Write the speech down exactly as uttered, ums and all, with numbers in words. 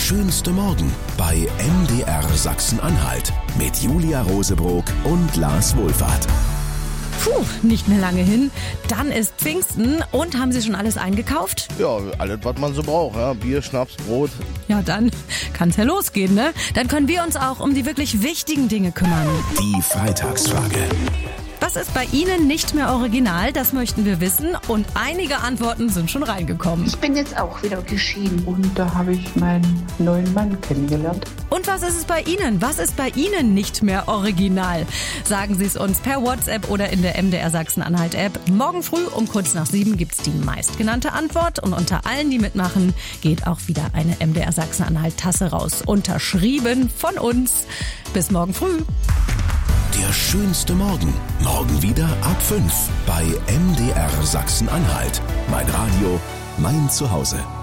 schönste Morgen bei M D R Sachsen-Anhalt mit Julia Rosebrock und Lars Wohlfahrt. Puh, nicht mehr lange hin. Dann ist Pfingsten und haben Sie schon alles eingekauft? Ja, alles, was man so braucht. Ja? Bier, Schnaps, Brot. Ja, dann kann's ja losgehen, ne? Dann können wir uns auch um die wirklich wichtigen Dinge kümmern. Die Freitagsfrage. Was ist bei Ihnen nicht mehr original? Das möchten wir wissen. Und einige Antworten sind schon reingekommen. Ich bin jetzt auch wieder geschieden. Und da habe ich meinen neuen Mann kennengelernt. Und was ist es bei Ihnen? Was ist bei Ihnen nicht mehr original? Sagen Sie es uns per WhatsApp oder in der M D R Sachsen-Anhalt-App. Morgen früh um kurz nach sieben gibt's die meistgenannte Antwort. Und unter allen, die mitmachen, geht auch wieder eine M D R Sachsen-Anhalt-Tasse raus. Unterschrieben von uns. Bis morgen früh. Der schönste Morgen. Morgen wieder ab fünf bei M D R Sachsen-Anhalt. Mein Radio, mein Zuhause.